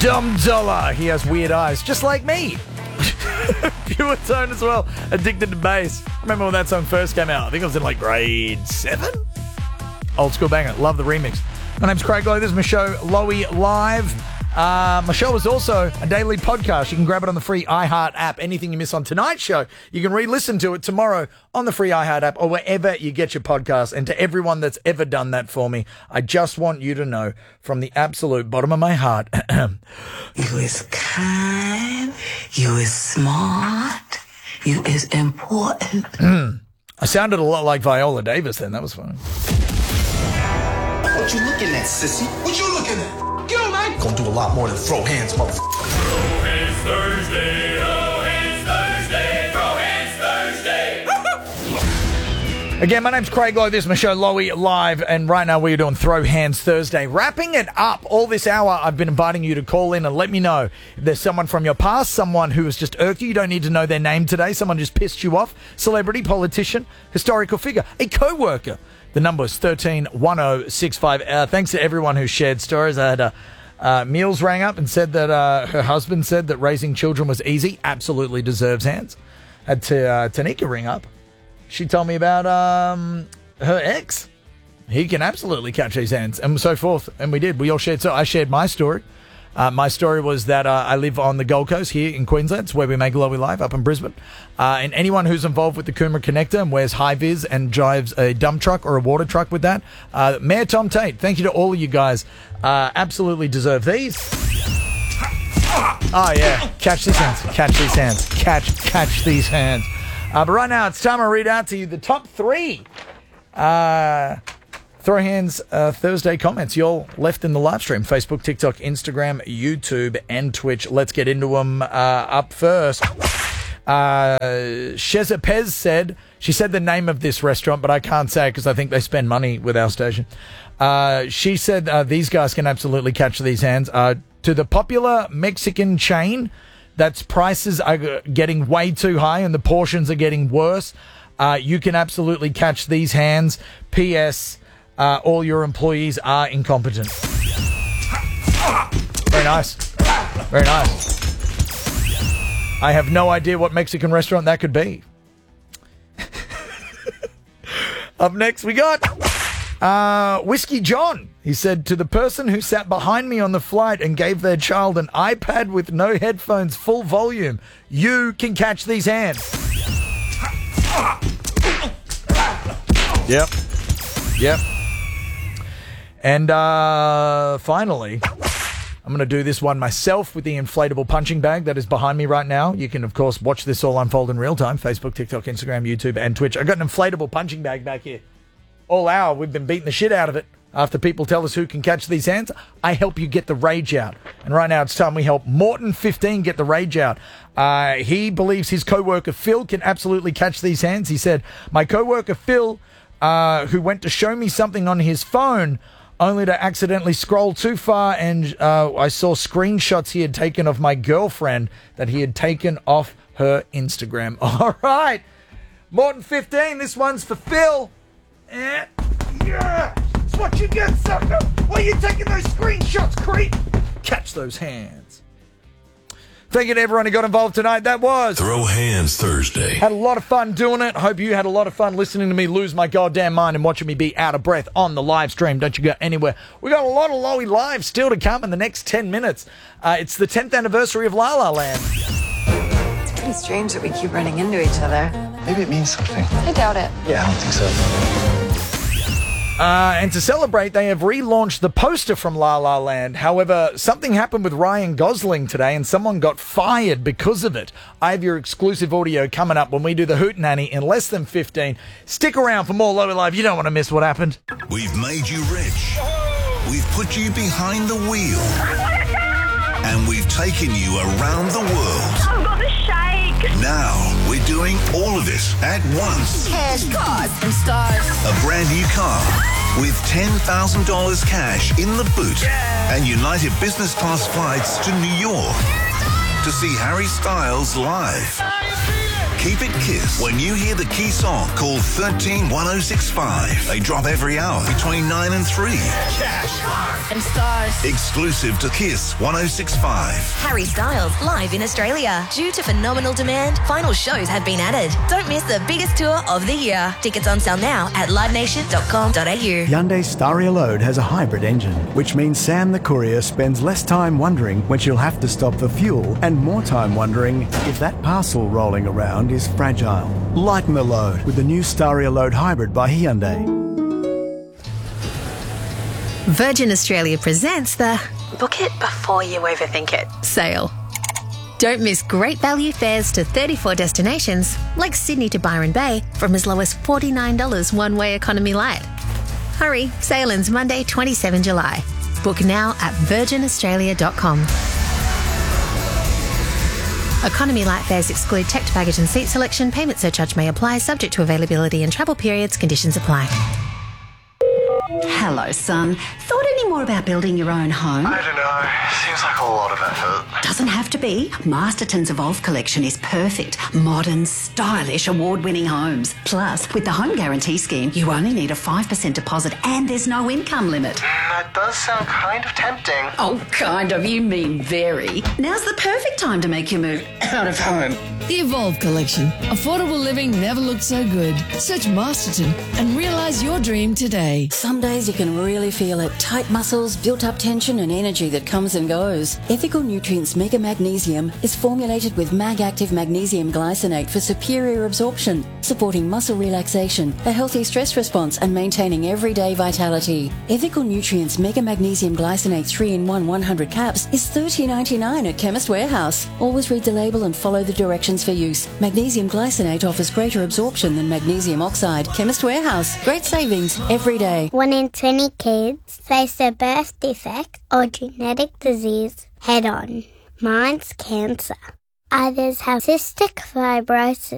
Dom Dollar. He has weird eyes, just like me. Pure Tone as well. Addicted to Bass. I remember when that song first came out. I think I was in like grade 7. Old school banger. Love the remix. My name's Craig Lowe. This is my show, Lowy Live. My show is also a daily podcast. You can grab it on the free iHeart app. Anything you miss on tonight's show, you can re-listen to it tomorrow on the free iHeart app or wherever you get your podcast. And to everyone that's ever done that for me, I just want you to know from the absolute bottom of my heart. You is kind. You is smart. You is important. I sounded a lot like Viola Davis then. That was fun. What you looking at, sissy? What you looking at? Get on, man. Gonna do a lot more than throw hands, motherfucker. Throw hands Thursday, throw hands Thursday, throw hands Thursday. Again, my name's Craig Lowe. This is my show, Lowy Live, and right now we're doing Throw Hands Thursday. Wrapping it up, all this hour, I've been inviting you to call in and let me know if there's someone from your past, someone who has just irked you. You don't need to know their name today. Someone just pissed you off. Celebrity, politician, historical figure, a co-worker. The number is 131065. Thanks to everyone who shared stories. I had Meals rang up and said that her husband said that raising children was easy. Absolutely deserves hands. Had Tanika ring up. She told me about her ex. He can absolutely catch these hands, and so forth. And we did. We all shared. So I shared my story. My story was that I live on the Gold Coast here in Queensland. It's where we make Lowy Live, up in Brisbane. And anyone who's involved with the Coomera Connector and wears high-vis and drives a dump truck or a water truck with that, Mayor Tom Tate, thank you to all of you guys. Absolutely deserve these. Oh, yeah. Catch these hands. Catch these hands. Catch these hands. But right now, it's time to read out to you the top 3 Throw Hands Thursday comments you all left in the live stream. Facebook, TikTok, Instagram, YouTube, and Twitch. Let's get into them. Up first, Sheza Pez said, she said the name of this restaurant, but I can't say it because I think they spend money with our station. She said these guys can absolutely catch these hands. To the popular Mexican chain, that's prices are getting way too high and the portions are getting worse. You can absolutely catch these hands. P.S. All your employees are incompetent. Very nice. Very nice. I have no idea what Mexican restaurant that could be. Up next, we got Whiskey John. He said, to the person who sat behind me on the flight and gave their child an iPad with no headphones, full volume, you can catch these hands. Yep. And finally, I'm going to do this one myself with the inflatable punching bag that is behind me right now. You can, of course, watch this all unfold in real time. Facebook, TikTok, Instagram, YouTube, and Twitch. I've got an inflatable punching bag back here. All hour, we've been beating the shit out of it. After people tell us who can catch these hands, I help you get the rage out. And right now, it's time we help Morton15 get the rage out. He believes his co-worker Phil can absolutely catch these hands. He said, my co-worker Phil, who went to show me something on his phone, only to accidentally scroll too far, and I saw screenshots he had taken of my girlfriend that he had taken off her Instagram. All right, Morton15, this one's for Phil. Yeah, that's what you get, sucker. Why are you taking those screenshots, creep? Catch those hands. Thank you to everyone who got involved tonight. That was Throw Hands Thursday. Had a lot of fun doing it. Hope you had a lot of fun listening to me lose my goddamn mind and watching me be out of breath on the live stream. Don't you go anywhere. We got a lot of Lowy Live still to come in the next 10 minutes. It's the 10th anniversary of La La Land. It's pretty strange that we keep running into each other. Maybe it means something. I doubt it. Yeah, I don't think so. And to celebrate, they have relaunched the poster from La La Land. However, something happened with Ryan Gosling today and someone got fired because of it. I have your exclusive audio coming up when we do the Hootenanny in less than 15. Stick around for more Lowy Live. You don't want to miss what happened. We've made you rich. We've put you behind the wheel. And we've taken you around the world. I've got the shake. Now we're doing all of it at once. Cash, cars, and stars. A brand new car with $10,000 cash in the boot and United business class flights to New York to see Harry Styles live. Keep it Kiss when you hear the key song called 131065. They drop every hour between 9 and 3. And stars. Exclusive to Kiss 1065. Harry Styles live in Australia. Due to phenomenal demand, final shows have been added. Don't miss the biggest tour of the year. Tickets on sale now at livenation.com.au. Hyundai Staria Load has a hybrid engine, which means Sam the courier spends less time wondering when she'll have to stop for fuel and more time wondering if that parcel rolling around is fragile. Lighten the load with the new Staria Load Hybrid by Hyundai. Virgin Australia presents the Book It Before You Overthink It sale. Don't miss great value fares to 34 destinations, like Sydney to Byron Bay, from as low as $49 one-way economy light. Hurry, sale ends Monday, 27 July. Book now at virginaustralia.com. Economy light fares exclude checked baggage and seat selection. Payment surcharge may apply, subject to availability and travel periods. Conditions apply. Hello, son. Thought any more about building your own home? I don't know. Seems like a lot of effort. Doesn't have to be. Masterton's Evolve collection is perfect. Modern, stylish, award-winning homes. Plus, with the Home Guarantee Scheme, you only need a 5% deposit and there's no income limit. That does sound kind of tempting. Oh, kind of. You mean very. Now's the perfect time to make your move out of home. The Evolve collection. Affordable living never looked so good. Search Masterton and realise your dream today. Some days you can really feel it. Tight muscles, built-up tension and energy that comes and goes. Ethical Nutrients Mega Magnesium is formulated with Mag-Active Magnesium Glycinate for superior absorption, supporting muscle relaxation, a healthy stress response and maintaining everyday vitality. Ethical Nutrients Mega Magnesium Glycinate 3-in-1 100 caps is $30.99 at Chemist Warehouse. Always read the label and follow the directions for use. Magnesium glycinate offers greater absorption than magnesium oxide. Chemist Warehouse. Great savings every day. 1 in 20 kids face a birth defect or genetic disease head on. Mine's cancer. Others have cystic fibrosis.